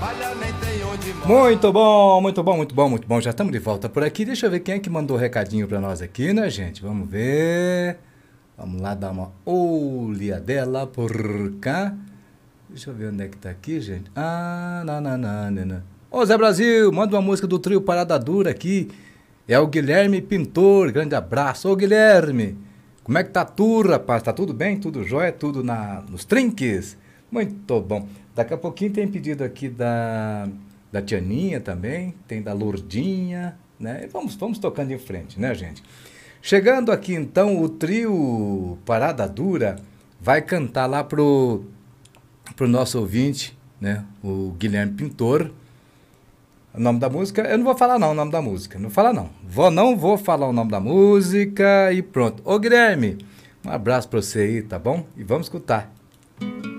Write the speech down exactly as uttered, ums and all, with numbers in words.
Muito bom, muito bom, muito bom, muito bom. Já estamos de volta por aqui. Deixa eu ver quem é que mandou recadinho para nós aqui, né, gente? Vamos ver. Vamos lá dar uma olhadela por cá. Deixa eu ver onde é que tá aqui, gente. Ah, nananana. Ô, Zé Brasil, manda uma música do trio Parada Dura aqui. É o Guilherme Pintor. Grande abraço. Ô, Guilherme, como é que tá a turra, rapaz? Tá tudo bem? Tudo jóia? Tudo na, nos trinques? Muito bom. Daqui a pouquinho tem pedido aqui da, da Tianinha também. Tem da Lourdinha, né? E vamos, vamos tocando em frente, né, gente? Chegando aqui, então, o trio Parada Dura vai cantar lá pro, pro nosso ouvinte, né? O Guilherme Pintor. O nome da música, eu não vou falar não o nome da música, não vou falar não. Vou, não vou falar o nome da música e pronto. Ô Guilherme, um abraço pra você aí, tá bom? E vamos escutar.